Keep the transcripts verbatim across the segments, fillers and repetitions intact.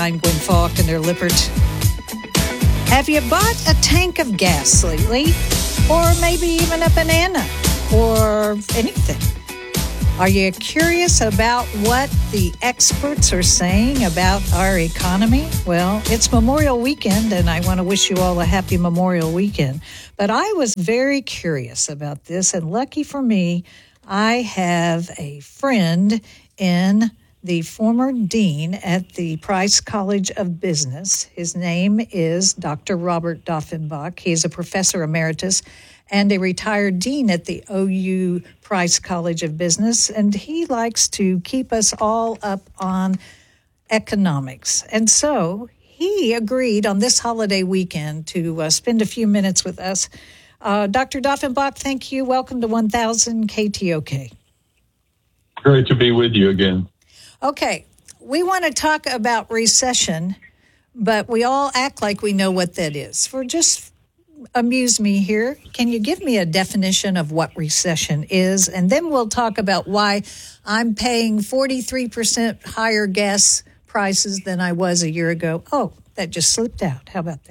I'm Gwen Falk and their Lippert. Have you bought a tank of gas lately? Or maybe even a banana? Or anything? Are you curious about what the experts are saying about our economy? Well, it's Memorial Weekend, and I want to wish you all a happy Memorial Weekend. But I was very curious about this, and lucky for me, I have a friend in the former dean at the Price College of Business. His name is Doctor Robert Doffenbach. He is a professor emeritus and a retired dean at the O U Price College of Business, and he likes to keep us all up on economics. And so he agreed on this holiday weekend to uh, spend a few minutes with us. Uh, Doctor Doffenbach, thank you. Welcome to one thousand K T O K. Great to be with you again. Okay, we want to talk about recession, but we all act like we know what that is. For just amuse me here, can you give me a definition of what recession is? And then we'll talk about why I'm paying forty-three percent higher gas prices than I was a year ago. Oh, that just slipped out. How about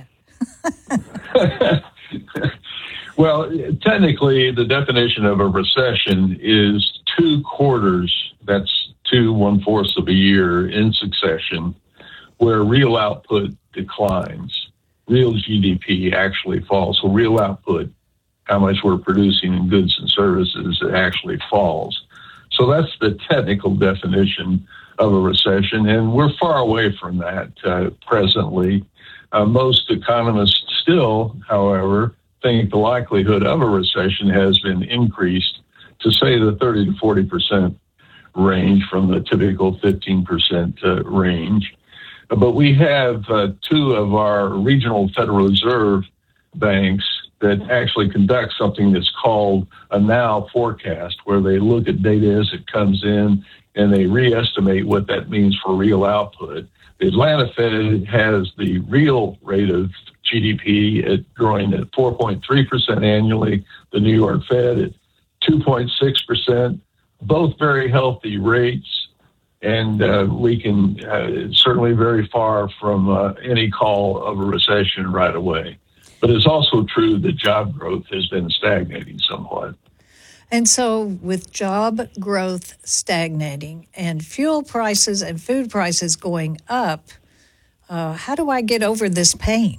that? Well, technically, the definition of a recession is two quarters, that's two one-fourths of a year in succession, where real output declines. Real G D P actually falls. So real output, how much we're producing in goods and services, it actually falls. So that's the technical definition of a recession, and we're far away from that uh, presently. Uh, most economists still, however, think the likelihood of a recession has been increased to say the thirty to forty percent range from the typical fifteen percent uh, range. But we have uh, two of our regional Federal Reserve banks that actually conduct something that's called a now forecast, where they look at data as it comes in and they re-estimate what that means for real output. The Atlanta Fed has the real rate of G D P at growing at four point three percent annually, the New York Fed at two point six percent, both very healthy rates. And uh, we can uh, certainly very far from uh, any call of a recession right away. But it's also true that job growth has been stagnating somewhat. And so with job growth stagnating and fuel prices and food prices going up, uh, how do I get over this pain?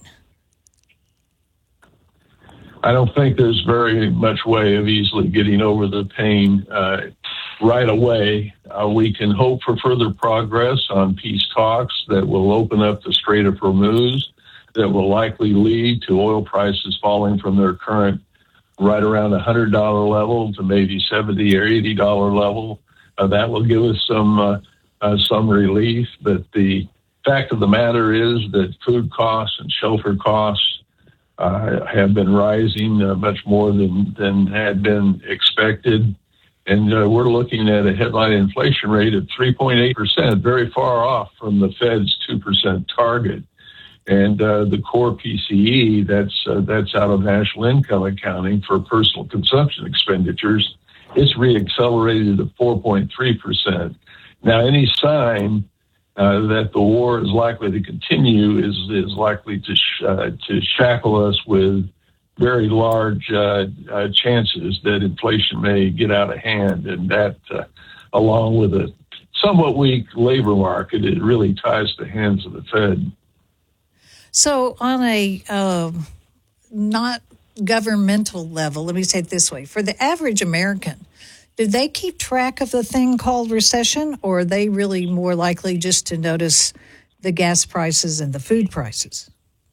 I don't think there's very much way of easily getting over the pain uh, right away. Uh, we can hope for further progress on peace talks that will open up the Strait of Hormuz, that will likely lead to oil prices falling from their current right around one hundred dollars level to maybe seventy dollars or eighty dollars level. Uh, that will give us some uh, uh, some relief. But the fact of the matter is that food costs and shelter costs Uh, have been rising uh, much more than, than had been expected. And uh, we're looking at a headline inflation rate of three point eight percent, very far off from the Fed's two percent target. And uh, the core P C E, that's, uh, that's out of national income accounting for personal consumption expenditures, it's reaccelerated to four point three percent. Now, any sign Uh, that the war is likely to continue is is likely to sh- uh, to shackle us with very large uh, uh, chances that inflation may get out of hand, and that, uh, along with a somewhat weak labor market, it really ties the hands of the Fed. So, on a uh, not governmental level, let me say it this way: for the average American, do they keep track of the thing called recession, or are they really more likely just to notice the gas prices and the food prices?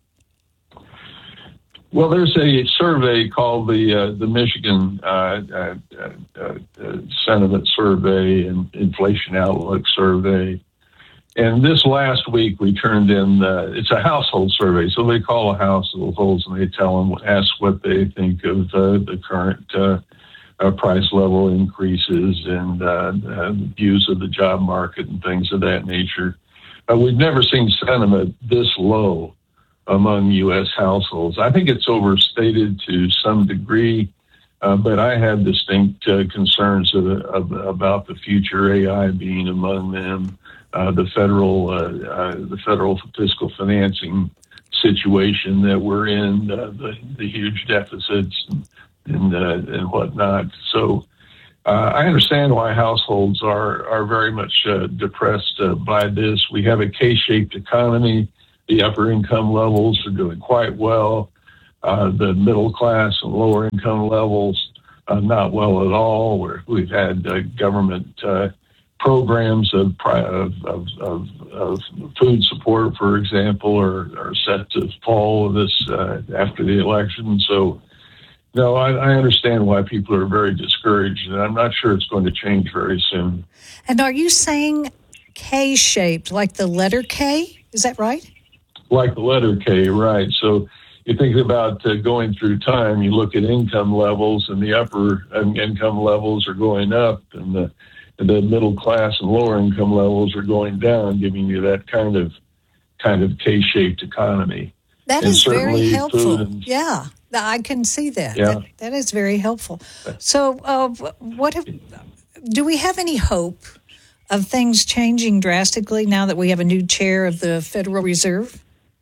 Well, there's a survey called the uh, the Michigan uh, uh, uh, uh, Sentiment Survey and Inflation Outlook Survey. And this last week we turned in, uh, it's a household survey, so they call a households and they tell them, ask what they think of uh, the current uh, Uh, price level increases and uh, uh, views of the job market and things of that nature. Uh, we've never seen sentiment this low among U S households. I think it's overstated to some degree Uh, but I have distinct uh, concerns of, of, about the future, A I being among them, uh, the federal uh, uh, the federal fiscal financing situation that we're in, uh, the, the huge deficits and and, uh, and whatnot. So uh, I understand why households are are very much uh, depressed uh, by this. We have a K-shaped economy. The upper income levels are doing quite well. Uh, the middle class and lower income levels, uh, not well at all. Where we've had uh, government uh, programs of, of, of, of, of food support, for example, are, are set to fall this uh, after the election. So, no, I, I understand why people are very discouraged, and I'm not sure it's going to change very soon. And are you saying K-shaped, like the letter K? Is that right? Like the letter K, right. So you think about uh, going through time, you look at income levels, and the upper income levels are going up, and the, the middle class and lower income levels are going down, giving you that kind of kind of K-shaped economy. That and is very helpful. And, yeah, I can see that. Yeah. That, that is very helpful. So uh, what have, do we have any hope of things changing drastically now that we have a new chair of the Federal Reserve?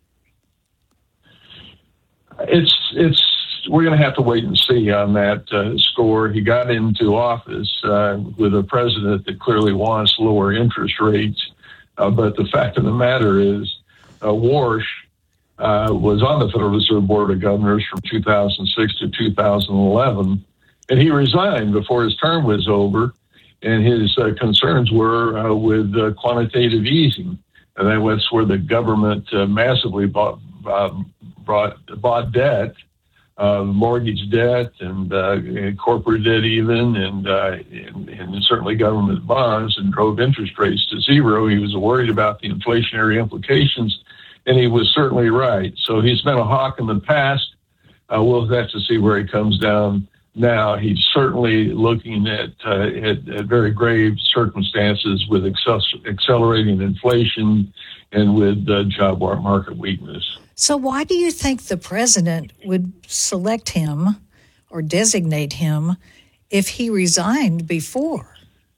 It's it's we're going to have to wait and see on that uh, score. He got into office uh, with a president that clearly wants lower interest rates, uh, but the fact of the matter is, uh, Warsh uh, was on the Federal Reserve Board of Governors from two thousand six to two thousand eleven, and he resigned before his term was over. And his uh, concerns were uh, with uh, quantitative easing, and that was where the government uh, massively bought. Uh, Brought, bought debt, uh, mortgage debt, and, uh, and corporate debt even, and, uh, and, and certainly government bonds, and drove interest rates to zero. He was worried about the inflationary implications, and he was certainly right. So he's been a hawk in the past. Uh, we'll have to see where he comes down now. He's certainly looking at, uh, at, at very grave circumstances with accel- accelerating inflation and with uh, job market weakness. So why do you think the president would select him or designate him if he resigned before?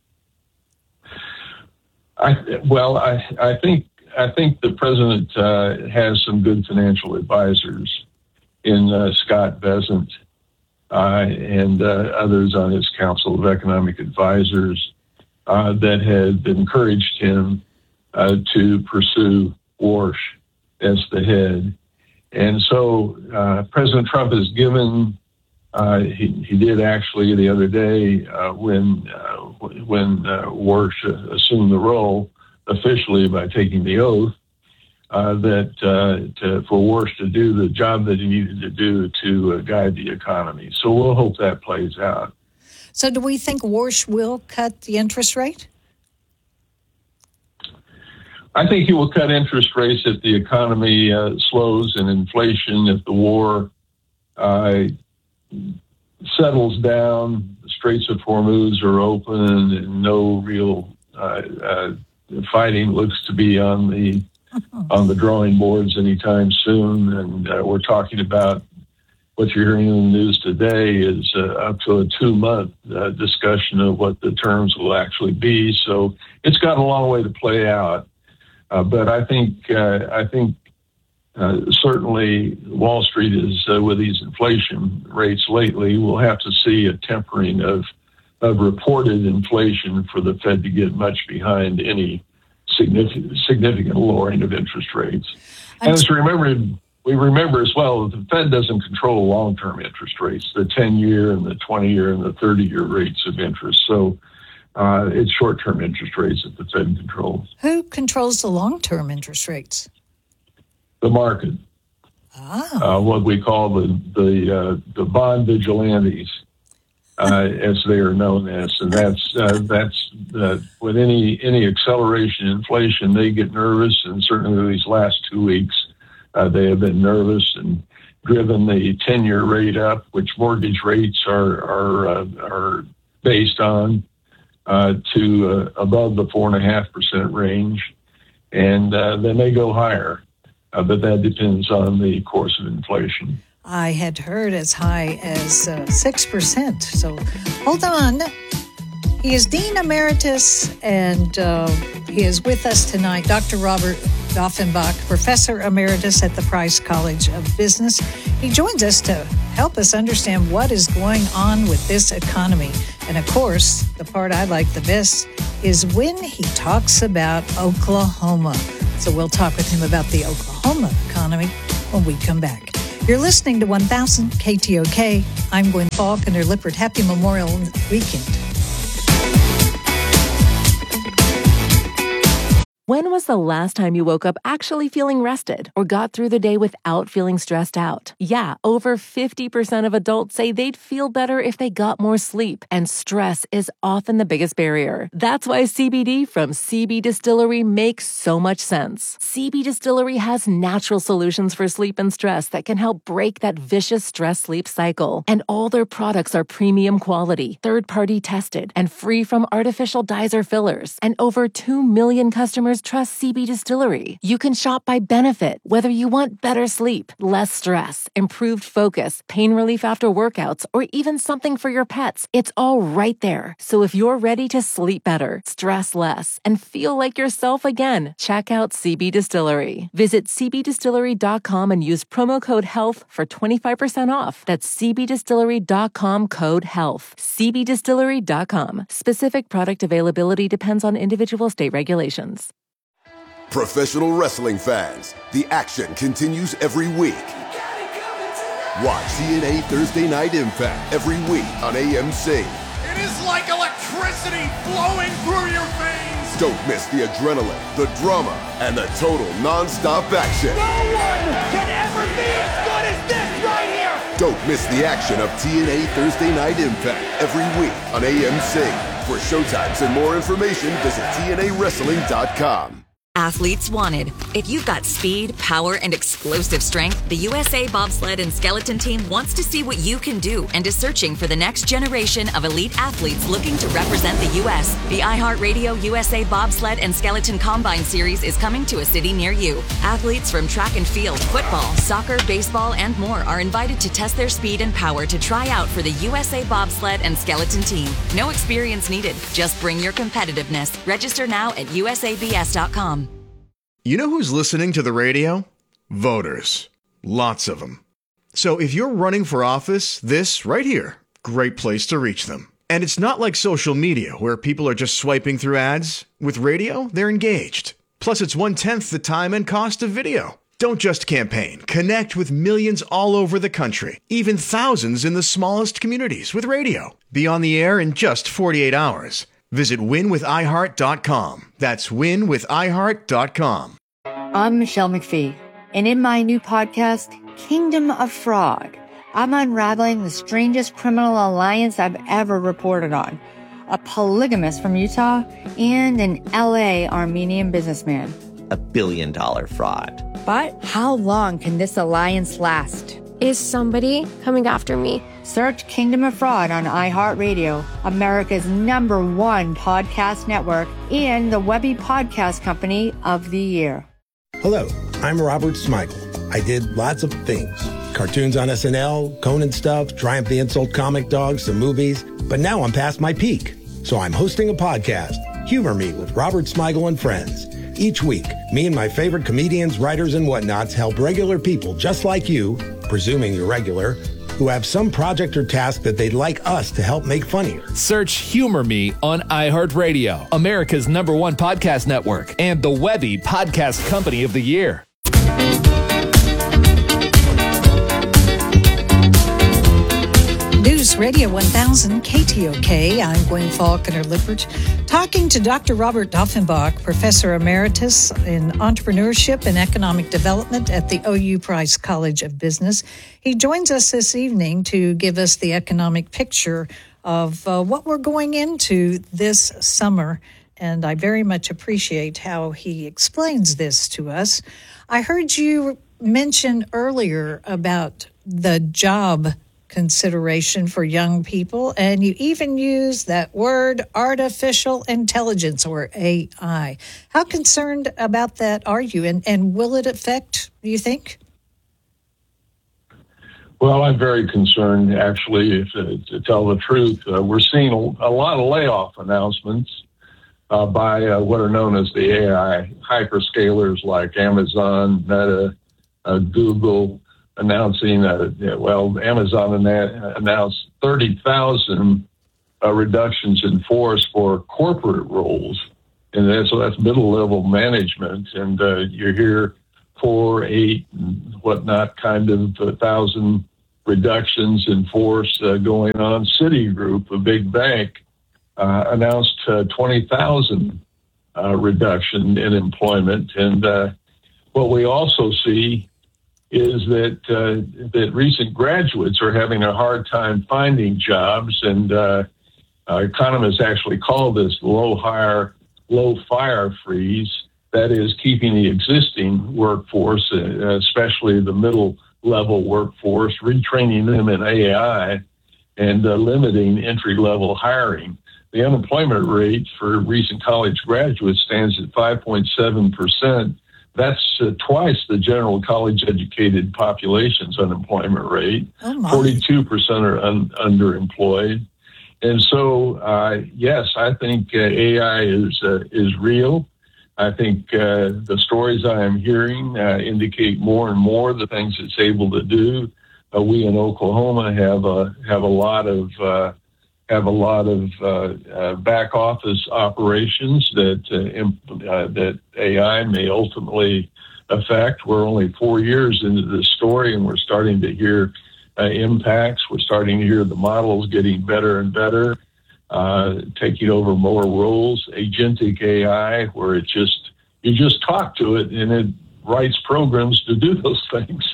I, well, I, I think I think the president uh, has some good financial advisors in uh, Scott Bessent uh, and uh, others on his Council of Economic Advisors uh, that have encouraged him uh, to pursue Warsh as the head. And so uh, President Trump has given, uh, he, he did actually the other day uh, when uh, when uh, Warsh assumed the role officially by taking the oath, uh, that uh, to, for Warsh to do the job that he needed to do to uh, guide the economy. So we'll hope that plays out. So do we think Warsh will cut the interest rate? I think he will cut interest rates if the economy uh, slows and inflation, if the war uh, settles down, the Straits of Hormuz are open, and no real uh, uh, fighting looks to be on the on the drawing boards anytime soon. And uh, we're talking about what you're hearing in the news today is uh, up to a two-month uh, discussion of what the terms will actually be. So it's got a long way to play out. Uh, but I think uh, I think uh, certainly Wall Street is uh, with these inflation rates lately. We'll have to see a tempering of of reported inflation for the Fed to get much behind any significant significant lowering of interest rates. And as remember, we remember as well that the Fed doesn't control long-term interest rates, the ten-year and the twenty-year and the thirty-year rates of interest. So. Uh, it's short-term interest rates that the Fed controls. Who controls the long-term interest rates? The market. Ah. Uh, what we call the the uh, the bond vigilantes, uh, as they are known as, and that's uh, that's uh, with any any acceleration in inflation, they get nervous, and certainly these last two weeks, uh, they have been nervous and driven the ten-year rate up, which mortgage rates are are uh, are based on. Uh, to uh, above the four and a half percent range, and uh, then they go higher, uh, but that depends on the course of inflation. I had heard as high as uh, six percent. So hold on. He is Dean Emeritus, and uh, he is with us tonight, Doctor Robert Doffenbach, Professor Emeritus at the Price College of Business. He joins us to help us understand what is going on with this economy. And of course, the part I like the best is when he talks about Oklahoma. So we'll talk with him about the Oklahoma economy when we come back. You're listening to one thousand K T O K. I'm Gwen Faulkner Lippert. Happy Memorial Weekend. When was the last time you woke up actually feeling rested or got through the day without feeling stressed out? Yeah, over fifty percent of adults say they'd feel better if they got more sleep, and stress is often the biggest barrier. That's why C B D from C B Distillery makes so much sense. C B Distillery has natural solutions for sleep and stress that can help break that vicious stress-sleep cycle. And all their products are premium quality, third-party tested, and free from artificial dyes or fillers. And over two million customers trust C B Distillery. You can shop by benefit, whether you want better sleep, less stress, improved focus, pain relief after workouts, or even something for your pets. It's all right there. So if you're ready to sleep better, stress less, and feel like yourself again, check out C B Distillery. Visit c b distillery dot com and use promo code HEALTH for twenty-five percent off. That's c b distillery dot com code HEALTH. c b distillery dot com. Specific product availability depends on individual state regulations. Professional wrestling fans, the action continues every week. Watch T N A Thursday Night Impact every week on A M C. It is like electricity flowing through your veins. Don't miss the adrenaline, the drama, and the total non-stop action. No one can ever be as good as this right here. Don't miss the action of T N A Thursday Night Impact every week on A M C. For showtimes and more information, visit T N A wrestling dot com. Athletes wanted. If you've got speed, power, and explosive strength, the U S A Bobsled and Skeleton Team wants to see what you can do and is searching for the next generation of elite athletes looking to represent the U S The iHeartRadio U S A Bobsled and Skeleton Combine Series is coming to a city near you. Athletes from track and field, football, soccer, baseball, and more are invited to test their speed and power to try out for the U S A Bobsled and Skeleton Team. No experience needed. Just bring your competitiveness. Register now at U S A B S dot com. You know who's listening to the radio? Voters. Lots of them. So if you're running for office, this right here, great place to reach them. And it's not like social media where people are just swiping through ads. With radio, they're engaged. Plus, it's one-tenth the time and cost of video. Don't just campaign. Connect with millions all over the country, even thousands in the smallest communities with radio. Be on the air in just forty-eight hours. Visit win with i heart dot com. That's win with i heart dot com. I'm Michelle McPhee, and in my new podcast, Kingdom of Fraud, I'm unraveling the strangest criminal alliance I've ever reported on. A polygamist from Utah and an L A Armenian businessman. A billion dollar fraud. But how long can this alliance last? Is somebody coming after me? Search Kingdom of Fraud on iHeartRadio, America's number one podcast network, and the Webby Podcast Company of the Year. Hello, I'm Robert Smigel. I did lots of things. Cartoons on S N L, Conan stuff, Triumph the Insult Comic Dog, some movies. But now I'm past my peak. So I'm hosting a podcast, Humor Me with Robert Smigel and Friends. Each week, me and my favorite comedians, writers, and whatnots help regular people just like you, presuming you're regular, who have some project or task that they'd like us to help make funnier. Search Humor Me on iHeartRadio, America's number one podcast network, and the Webby Podcast Company of the Year. News Radio one thousand K T O K. I'm Gwen Faulkner Lippert, talking to Doctor Robert Doffenbach, Professor Emeritus in Entrepreneurship and Economic Development at the O U Price College of Business. He joins us this evening to give us the economic picture of uh, what we're going into this summer, and I very much appreciate how he explains this to us. I heard you mention earlier about the job consideration for young people, and you even use that word artificial intelligence, or A I. How concerned about that are you, and, and will it affect, do you think? Well, I'm very concerned, actually, if, uh, to tell the truth. Uh, we're seeing a, a lot of layoff announcements uh, by uh, what are known as the A I hyperscalers like Amazon, Meta, uh, Google, announcing, uh, well, Amazon ana- announced thirty thousand uh, reductions in force for corporate roles. And that's, so that's middle-level management. And uh, you hear four, eight, and whatnot kind of uh, thousand reductions in force uh, going on. Citigroup, a big bank, uh, announced uh, twenty thousand uh, reduction in employment. And uh, what we also see is that uh, that recent graduates are having a hard time finding jobs. And uh, uh, economists actually call this low hire, low fire freeze. That is keeping the existing workforce, uh, especially the middle level workforce, retraining them in A I and uh, limiting entry level hiring. The unemployment rate for recent college graduates stands at five point seven percent. That's uh, twice the general college educated population's unemployment rate. Oh forty-two percent are un- underemployed. And so, uh, yes, I think uh, A I is uh, is real. I think uh, the stories I am hearing uh, indicate more and more the things it's able to do. Uh, we in Oklahoma have a have a lot of uh, have a lot of uh, uh, back office operations that uh, imp- uh, that A I may ultimately affect. We're only four years into this story, and we're starting to hear uh, impacts. We're starting to hear the models getting better and better. Uh, taking over more roles, agentic A I, where it just, you just talk to it and it writes programs to do those things.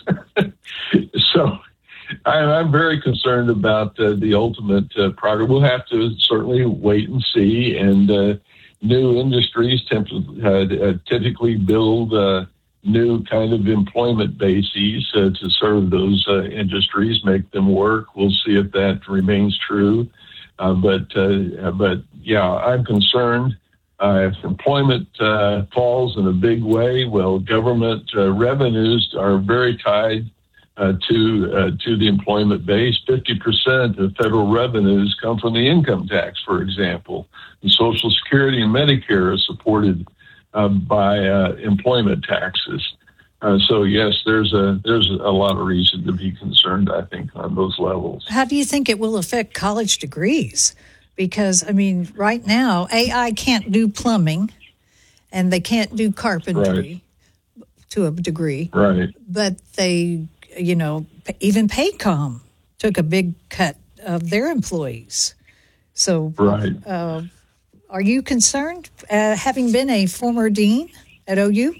So I, I'm very concerned about uh, the ultimate uh, progress. We'll have to certainly wait and see. And uh, new industries temp- uh, typically build uh, new kind of employment bases uh, to serve those uh, industries, make them work. We'll see if that remains true. Uh, but, uh, but yeah, I'm concerned uh, if employment uh, falls in a big way. Well, government uh, revenues are very tied uh, to uh, to the employment base. fifty percent of federal revenues come from the income tax, for example. And Social Security and Medicare are supported uh, by uh, employment taxes. Uh, so yes, there's a there's a lot of reason to be concerned, I think, on those levels. How do you think it will affect college degrees? Because, I mean, right now, A I can't do plumbing and they can't do carpentry right. to a degree. Right. But they, you know, even Paycom took a big cut of their employees. So right. uh, are you concerned, uh, having been a former dean at O U?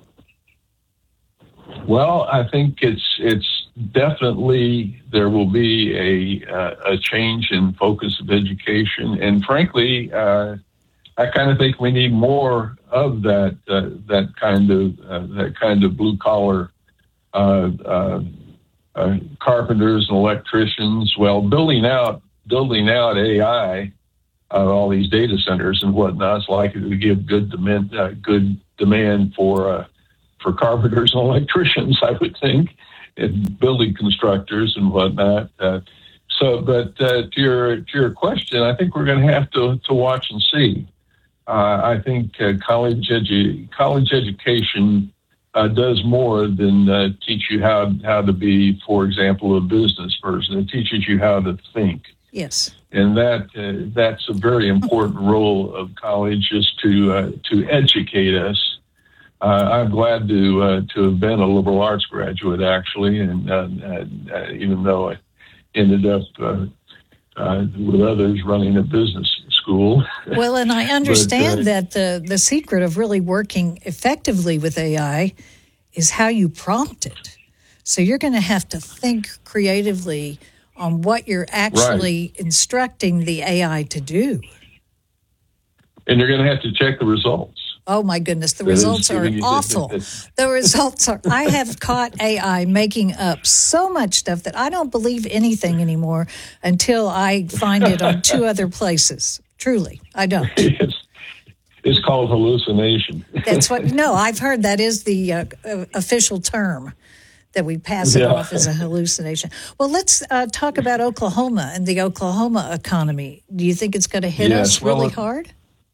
Well, I think it's it's definitely there will be a uh, a change in focus of education, and frankly, uh, I kind of think we need more of that uh, that kind of uh, that kind of blue collar uh, uh, uh, carpenters and electricians. Well, building out building out A I, uh, all these data centers and whatnot is likely to give good demand uh, good demand for. Uh, for carpenters and electricians, I would think, and building constructors and whatnot. Uh, so, but uh, to your to your question, I think we're going to have to to watch and see. Uh, I think uh, college edu- college education uh, does more than uh, teach you how how to be, for example, a business person. It teaches you how to think. Yes. And that uh, that's a very important role of college, is to uh, to educate us. Uh, I'm glad to uh, to have been a liberal arts graduate, actually, and uh, uh, even though I ended up uh, uh, with others running a business school. Well, and I understand but, uh, that the, the secret of really working effectively with A I is how you prompt it. So you're going to have to think creatively on what you're actually right. instructing the A I to do. And you're going to have to check the results. Oh, my goodness. The results are awful. The results are, I have caught A I making up so much stuff that I don't believe anything anymore until I find it on two other places. Truly, I don't. It's, it's called hallucination. That's what, no, I've heard that is the uh, official term, that we pass it Yeah. off as a hallucination. Well, let's uh, talk about Oklahoma and the Oklahoma economy. Do you think it's going to hit Yes, us well, really it- hard?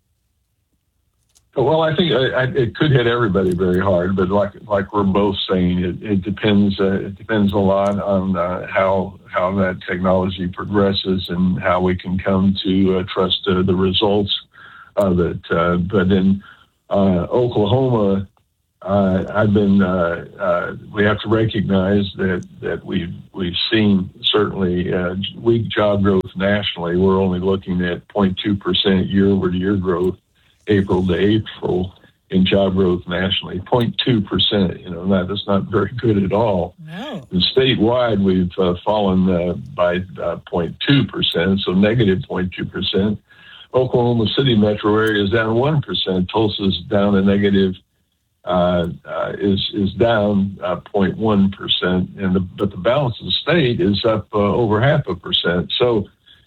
Well, I think I, I, it could hit everybody very hard, but like like we're both saying, it, it depends. Uh, it depends a lot on uh, how how that technology progresses and how we can come to uh, trust uh, the results of it. Uh, but in uh, Oklahoma, uh, I've been. Uh, uh, we have to recognize that that we've we've seen certainly uh, weak job growth nationally. We're only looking at zero point two percent year over year growth, April to April, in job growth nationally. zero point two percent, you know, that, that's not very good at all. No. And statewide, we've uh, fallen uh, by uh, zero point two percent, so negative zero point two percent. Oklahoma City metro area is down one percent. Tulsa's down a negative, uh, uh, is is down uh, zero point one percent, and the, but the balance of the state is up uh, over half a percent. So,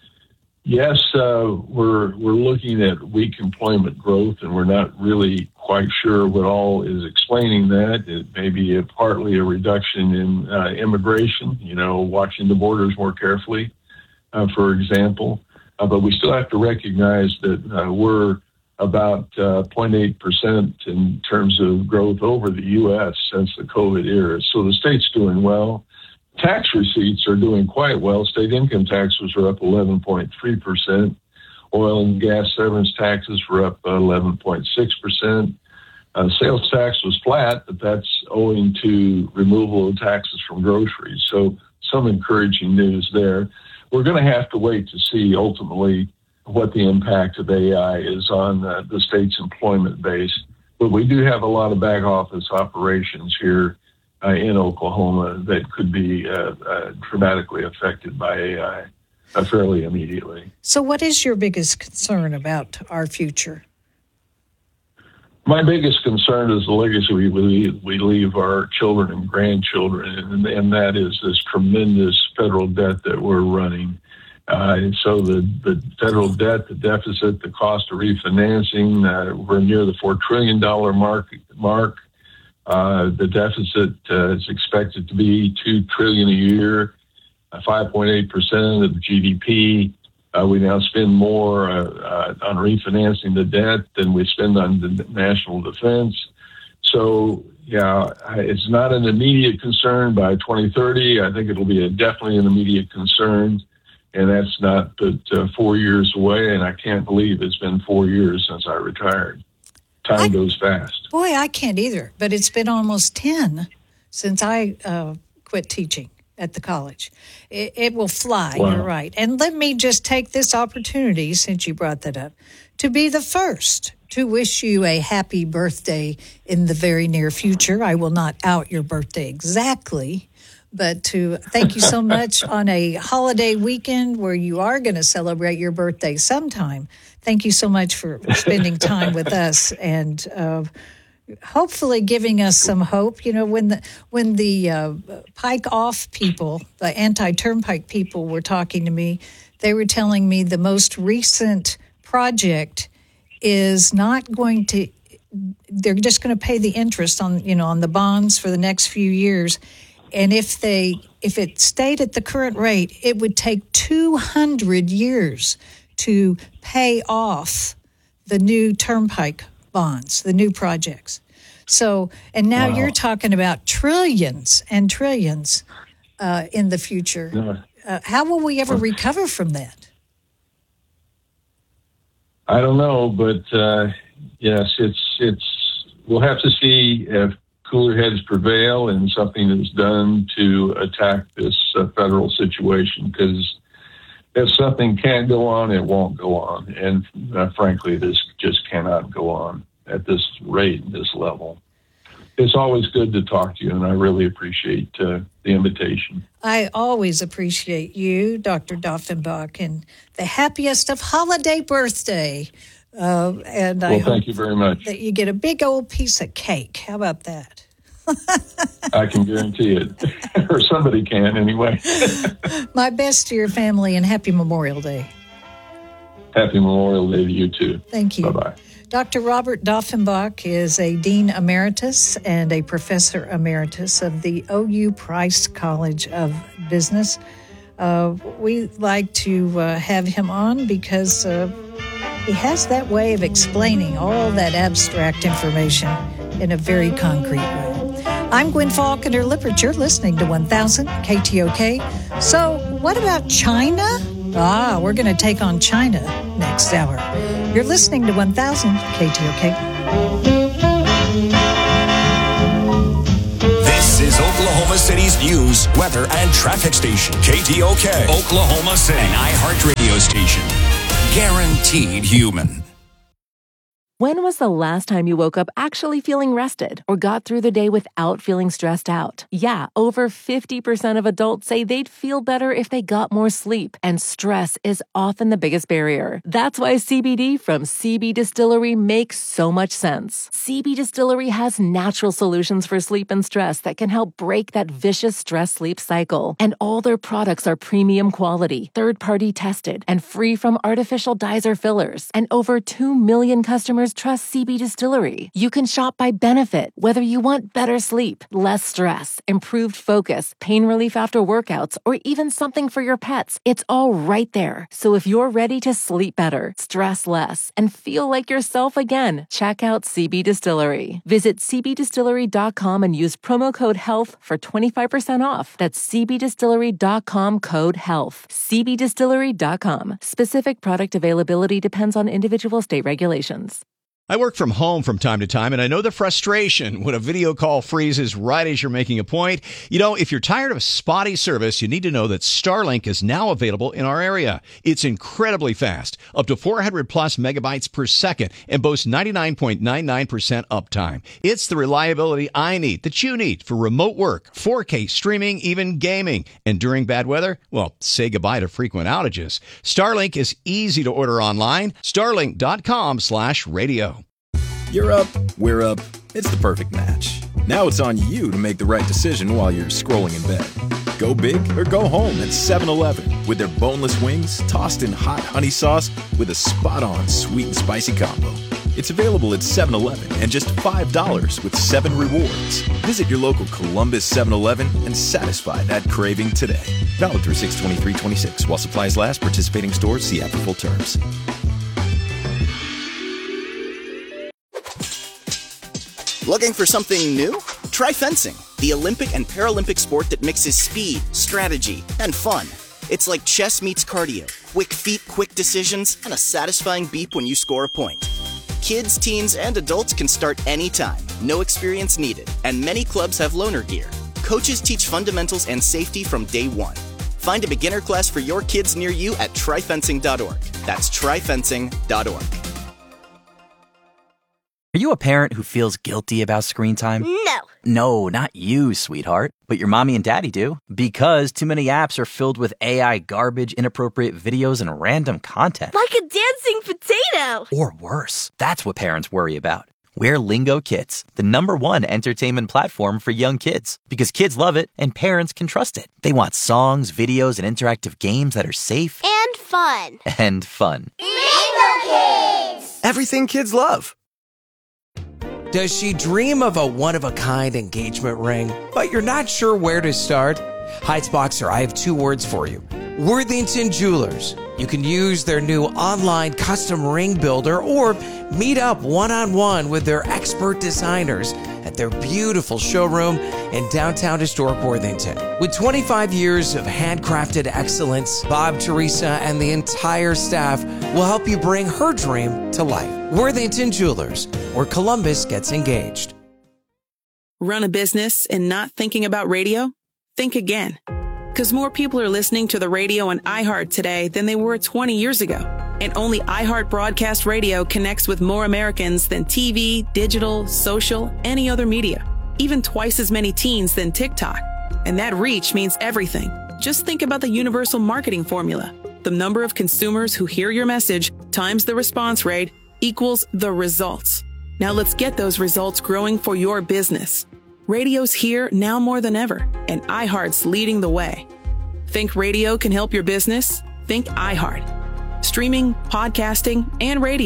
yes, uh, we're we're looking at weak employment growth, and we're not really quite sure what all is explaining that. It may be a, partly a reduction in uh, immigration, you know, watching the borders more carefully, uh, for example. Uh, but we still have to recognize that uh, we're about uh, zero point eight percent in terms of growth over the U S since the COVID era. So the state's doing well. Tax receipts are doing quite well. State income taxes are up eleven point three percent. Oil and gas severance taxes were up eleven point six percent. Uh, sales tax was flat, but that's owing to removal of taxes from groceries. So some encouraging news there. We're going to have to wait to see ultimately what the impact of A I is on uh, the state's employment base. But we do have a lot of back office operations here Uh, in Oklahoma that could be uh, uh, dramatically affected by A I uh, fairly immediately. So what is your biggest concern about our future? My biggest concern is the legacy we leave, we leave our children and grandchildren, and, and that is this tremendous federal debt that we're running. Uh, and so the, the federal debt, the deficit, the cost of refinancing, uh, we're near the four trillion dollars mark. mark. Uh, the deficit uh, is expected to be two trillion dollars a year, uh, five point eight percent of the G D P. Uh, we now spend more uh, uh, on refinancing the debt than we spend on the national defense. So, yeah, it's not an immediate concern by twenty thirty. I think it'll be a, definitely an immediate concern, and that's not but uh, four years away, and I can't believe it's been four years since I retired. Time I, goes fast. Boy, I can't either, but it's been almost ten since I uh, quit teaching at the college. It, it will fly, wow. You're right. And let me just take this opportunity, since you brought that up, to be the first to wish you a happy birthday in the very near future. I will not out your birthday exactly, but to thank you so much on a holiday weekend where you are going to celebrate your birthday sometime. Thank you so much for spending time with us and uh, hopefully giving us some hope. You know, when the when the uh, Pike Off people, the anti-turnpike people were talking to me, they were telling me the most recent project is not going to, they're just going to pay the interest on, you know, on the bonds for the next few years. And if they if it stayed at the current rate, it would take two hundred years to pay off the new turnpike bonds, the new projects. So, and now wow. You're talking about trillions and trillions uh, in the future. Yeah. Uh, how will we ever recover from that? I don't know, but uh, yes, it's it's. We'll have to see if cooler heads prevail and something is done to attack this uh, federal situation, because if something can't go on, it won't go on. And uh, frankly, this just cannot go on at this rate, this level. It's always good to talk to you, and I really appreciate uh, the invitation. I always appreciate you, Doctor Doffenbach, and the happiest of holiday birthday. Uh, and well, I thank hope you very much. That you get a big old piece of cake. How about that? I can guarantee it, or somebody can anyway. My best to your family, and happy Memorial Day. Happy Memorial Day to you too. Thank you. Bye-bye. Doctor Robert Doffenbach is a Dean Emeritus and a Professor Emeritus of the O U Price College of Business. Uh, we like to uh, have him on because uh, he has that way of explaining all that abstract information in a very concrete way. I'm Gwen Faulconer Lippert. You're listening to one thousand K T O K. So what about China? Ah, we're going to take on China next hour. You're listening to one thousand K T O K. This is Oklahoma City's news, weather, and traffic station. K T O K, Oklahoma City, an iHeartRadio station. Guaranteed human. When was the last time you woke up actually feeling rested or got through the day without feeling stressed out? Yeah, over fifty percent of adults say they'd feel better if they got more sleep, and stress is often the biggest barrier. That's why C B D from C B Distillery makes so much sense. C B Distillery has natural solutions for sleep and stress that can help break that vicious stress-sleep cycle. And all their products are premium quality, third-party tested, and free from artificial dyes or fillers. And over two million customers trust C B Distillery. You can shop by benefit, whether you want better sleep, less stress, improved focus, pain relief after workouts, or even something for your pets. It's all right there. So if you're ready to sleep better, stress less, and feel like yourself again, check out C B Distillery. Visit c b distillery dot com and use promo code HEALTH for twenty-five percent off. That's c b distillery dot com code HEALTH. c b distillery dot com. Specific product availability depends on individual state regulations. I work from home from time to time, and I know the frustration when a video call freezes right as you're making a point. You know, if you're tired of spotty service, you need to know that Starlink is now available in our area. It's incredibly fast, up to four hundred plus megabytes per second, and boasts ninety-nine point nine nine percent uptime. It's the reliability I need, that you need, for remote work, four K streaming, even gaming. And during bad weather, well, say goodbye to frequent outages. Starlink is easy to order online. Starlink dot com slash radio. You're up, we're up. It's the perfect match. Now it's on you to make the right decision while you're scrolling in bed. Go big or go home at seven eleven with their boneless wings tossed in hot honey sauce with a spot-on sweet and spicy combo. It's available at seven eleven and just five dollars with seven rewards. Visit your local Columbus seven eleven and satisfy that craving today. Valid through six twenty-three twenty-six. While supplies last, participating stores, see app for full terms. Looking for something new? Try fencing, the Olympic and Paralympic sport that mixes speed, strategy, and fun. It's like chess meets cardio, quick feet, quick decisions, and a satisfying beep when you score a point. Kids, teens, and adults can start anytime, no experience needed, and many clubs have loaner gear. Coaches teach fundamentals and safety from day one. Find a beginner class for your kids near you at try fencing dot org. That's try fencing dot org. Are you a parent who feels guilty about screen time? No. No, not you, sweetheart. But your mommy and daddy do. Because too many apps are filled with A I garbage, inappropriate videos, and random content. Like a dancing potato. Or worse. That's what parents worry about. We're Lingo Kids, the number one entertainment platform for young kids. Because kids love it and parents can trust it. They want songs, videos, and interactive games that are safe. And fun. And fun. Lingo Kids! Everything kids love. Does she dream of a one-of-a-kind engagement ring, but you're not sure where to start? Heights-Boxer, I have two words for you. Worthington Jewelers. You can use their new online custom ring builder or meet up one-on-one with their expert designers at their beautiful showroom in downtown historic Worthington. With twenty-five years of handcrafted excellence, Bob, Teresa, and the entire staff will help you bring her dream to life. Worthington Jewelers, where Columbus gets engaged. Run a business and not thinking about radio? Think again. Because more people are listening to the radio on iHeart today than they were twenty years ago. And only iHeart Broadcast Radio connects with more Americans than T V, digital, social, any other media. Even twice as many teens than TikTok. And that reach means everything. Just think about the universal marketing formula. The number of consumers who hear your message times the response rate equals the results. Now let's get those results growing for your business. Radio's here now more than ever, and iHeart's leading the way. Think radio can help your business? Think iHeart. Streaming, podcasting, and radio.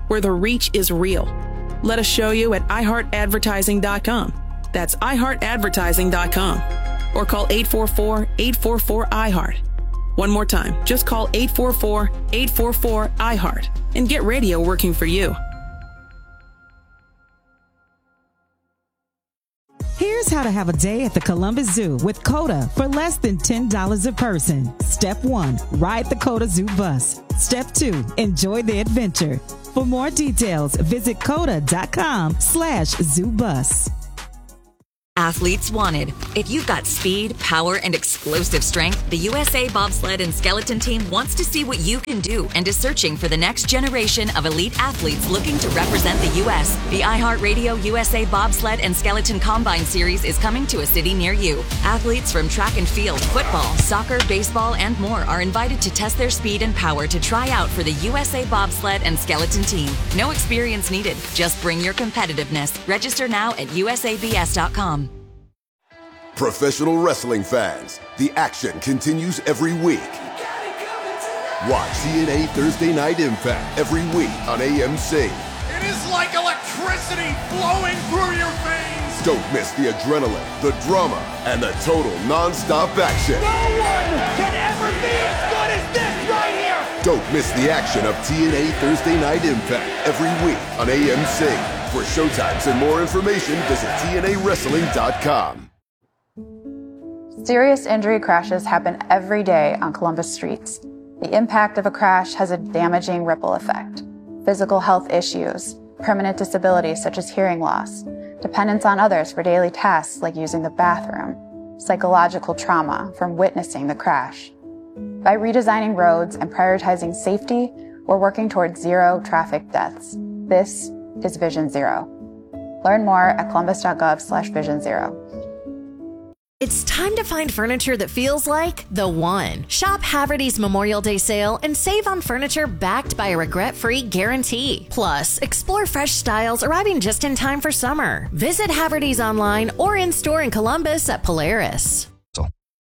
where the reach is real. Let us show you at i heart advertising dot com. That's i heart advertising dot com. Or call eight four four, eight four four, I heart. One more time, just call eight four four, eight four four, I heart and get radio working for you. Here's how to have a day at the Columbus Zoo with COTA for less than ten dollars a person. Step one, ride the COTA Zoo bus. Step two, enjoy the adventure. For more details, visit coda.com slash zoo bus. Athletes wanted. If you've got speed, power, and explosive strength, the U S A Bobsled and Skeleton Team wants to see what you can do and is searching for the next generation of elite athletes looking to represent the U S The iHeartRadio U S A Bobsled and Skeleton Combine Series is coming to a city near you. Athletes from track and field, football, soccer, baseball, and more are invited to test their speed and power to try out for the U S A Bobsled and Skeleton Team. No experience needed. Just bring your competitiveness. Register now at U S A B S dot com. Professional wrestling fans, the action continues every week. Watch T N A Thursday Night Impact every week on A M C. It is like electricity flowing through your veins. Don't miss the adrenaline, the drama, and the total non-stop action. No one can ever be as good as this right here. Don't miss the action of T N A Thursday Night Impact every week on A M C. For showtimes and more information, visit T N A wrestling dot com. Serious injury crashes happen every day on Columbus streets. The impact of a crash has a damaging ripple effect. Physical health issues, permanent disabilities such as hearing loss, dependence on others for daily tasks like using the bathroom, psychological trauma from witnessing the crash. By redesigning roads and prioritizing safety, we're working towards zero traffic deaths. This is Vision Zero. Learn more at columbus.gov slash vision zero. It's time to find furniture that feels like the one. Shop Haverty's Memorial Day sale and save on furniture backed by a regret-free guarantee. Plus, explore fresh styles arriving just in time for summer. Visit Haverty's online or in-store in Columbus at Polaris.